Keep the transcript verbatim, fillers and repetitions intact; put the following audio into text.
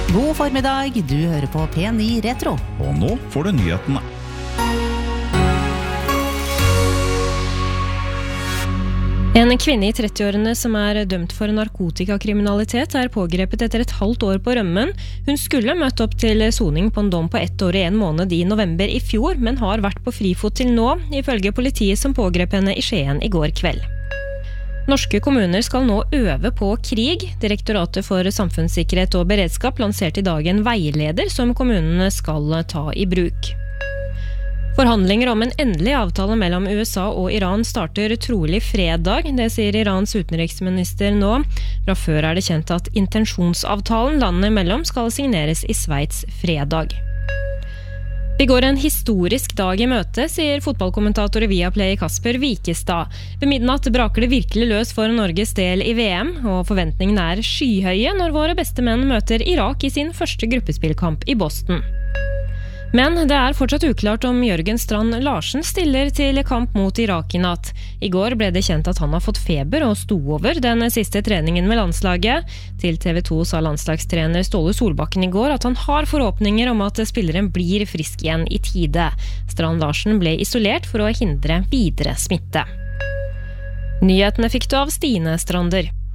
God formiddag, du hører på P ni Retro. Og nå får du nyhetene. En kvinne i trettiårene som er dømt for narkotikakriminalitet er pågrepet etter et halvt år på rømmen. Hun skulle møtt opp til soning på en dom på ett år og en måned i november i fjor, men har vært på frifot til nå, ifølge politiet som pågrep henne i Skien i går kveld. Norske kommuner skal nå øve på krig. Direktoratet for samfunnssikkerhet og beredskap lanserte i dag en veileder som kommunene skal ta i bruk. Forhandlinger om en endelig avtale mellom U S A og Iran starter trolig fredag, det sier Irans utenriksminister nå. Fra før er det kjent at intensjonsavtalen landene imellom skal signeres i Sveits fredag. Vi går en historisk dag i møte, sier fotballkommentator i Viaplay Kasper Wikestad. Ved midnatt braker det virkelig løs for Norges del i V M, og forventningene er skyhøye når våre beste menn møter Irak i sin første gruppespillkamp i Boston. Men det er fortsatt uklart om Jørgen Strand Larsen stiller til kamp mot Irak i natt. I går ble det kjent at han har fått feber og sto over den siste treningen med landslaget. Til T V to sa landslagstrener Ståle Solbakken i går at han har forhåpninger om at spilleren blir frisk igjen i tide. Strand Larsen ble isolert for å hindre videre smitte. Nyhetene fikk du av Stine Strander.